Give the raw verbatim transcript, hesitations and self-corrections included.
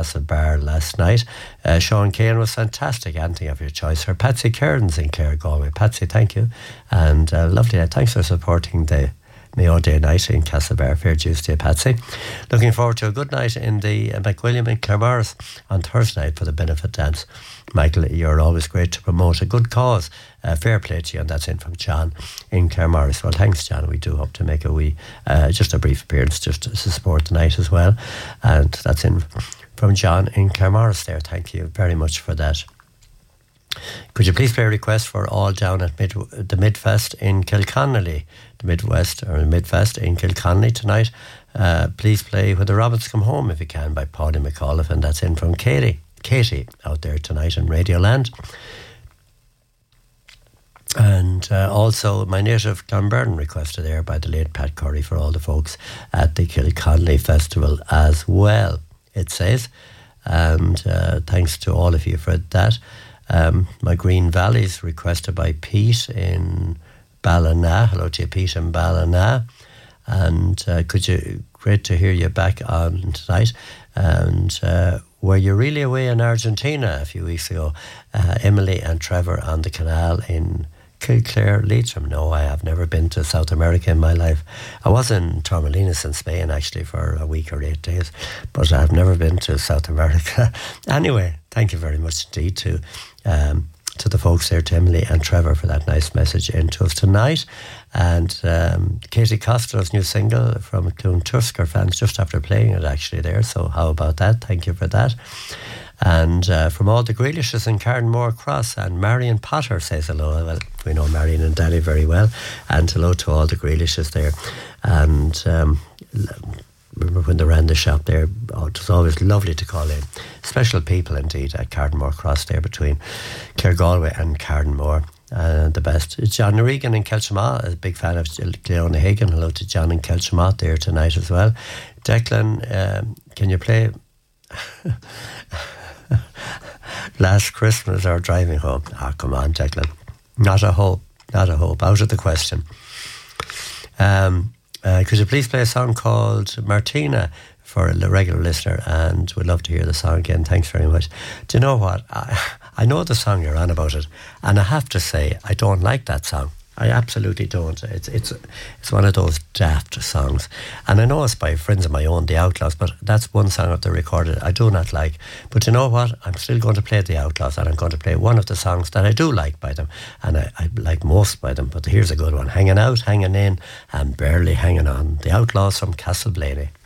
Castlebar last night. Uh, Sean Kane was fantastic, Anthony of your choice. Her Patsy Cairns in Clare Galway. Patsy, thank you. And uh, lovely, thanks for supporting the Mayo Day night in Castlebar. Fair dues to you, Patsy. Looking forward to a good night in the uh, McWilliam in Claremorris on Thursday night for the benefit dance. Michael, you're always great to promote a good cause. Uh, fair play to you, and that's in from John in Claremorris. Well, thanks, John. We do hope to make a wee, uh, just a brief appearance just to support the night as well. And that's in from John in Claremorris there. Thank you very much for that. Could you please play a request for all down at mid, the Midfest in Kilconnelly, the Midwest or Midfest in Kilconnelly tonight? Uh, please play When the Robins Come Home if you can by Paulie McAuliffe, and that's in from Katie, Katie out there tonight in Radioland. And uh, also my native Clonberne requested there by the late Pat Curry for all the folks at the Kilconnelly Festival as well, it says. And uh, thanks to all of you for that. Um, my Green Valleys requested by Pete in Ballina. Hello to you, Pete in Ballina. And uh, could you, great to hear you back on tonight. And uh, were you really away in Argentina a few weeks ago? Uh, Emily and Trevor on the canal in Kilclare, Leitrim. No, I have never been to South America in my life. I was in Torremolinos in Spain actually for a week or eight days, but I've never been to South America. Anyway, thank you very much indeed to um, to the folks there, to Emily and Trevor, for that nice message into us tonight. And um, Katie Costello's new single from Clune Tusker fans just after playing it actually there. So how about that? Thank you for that. And uh, from all the Grealishes in Carnmore Cross, and Marion Potter says hello. Well, we know Marion and Danny very well. And hello to all the Grealishes there. And um, remember when they ran the shop there, oh, it was always lovely to call in. Special people indeed at Carnmore Cross there between Clare Galway and Carnmore. And uh, the best. John Regan in Kelchamaw, a big fan of Cleona Hagan. Hello to John in Kelchamaw there tonight as well. Declan, um, can you play Last Christmas or Driving Home? Ah, oh, come on, Declan. Not a hope. Not a hope. Out of the question. Um, uh, could you please play a song called Martina for a regular listener? And we'd love to hear the song again. Thanks very much. Do you know what? I, I know the song you're on about it, and I have to say I don't like that song. I absolutely don't. It's it's it's one of those daft songs. And I know it's by friends of my own, The Outlaws, but that's one song that they recorded I do not like. But you know what? I'm still going to play The Outlaws, and I'm going to play one of the songs that I do like by them. And I, I like most by them, but here's a good one. Hanging Out, Hanging In, and Barely Hanging On. The Outlaws from Castleblaney.